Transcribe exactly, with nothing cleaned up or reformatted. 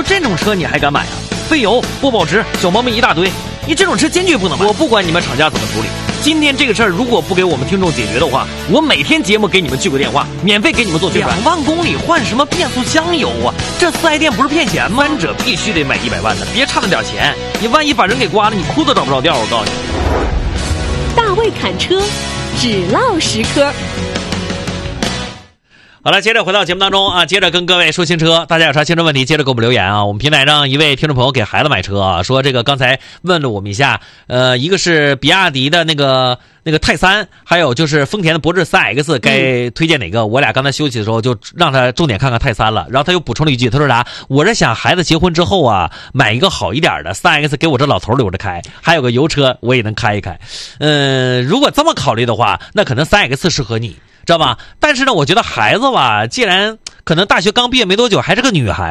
这种车你还敢买啊？费油不保值，小毛病一大堆，你这种车坚决不能买。我不管你们厂家怎么处理，今天这个事儿如果不给我们听众解决的话，我每天节目给你们去个电话，免费给你们做宣传。两万公里换什么变速箱油啊？这四 S 店不是骗钱吗？三者必须得买一百万的，别差那点钱，你万一把人给刮了，你裤子找不着调。我告诉你， 大卫侃车，只唠实科。 好了，接着回到节目当中啊，接着跟各位说新车，大家有啥新车问题，接着给我们留言啊。我们平台上一位听众朋友给孩子买车啊，说这个刚才问了我们一下，呃，一个是比亚迪的那个那个泰三，还有就是丰田的博致 三 X， 该推荐哪个？嗯、我俩刚才休息的时候就让他重点看看泰三了，然后他又补充了一句，他说啥？我是想孩子结婚之后啊，买一个好一点的 三 X 给我这老头留着开，还有个油车我也能开一开。嗯、呃，如果这么考虑的话，那可能 三 X 适合你。知道吧？但是呢，我觉得孩子吧，既然可能大学刚毕业没多久，还是个女孩。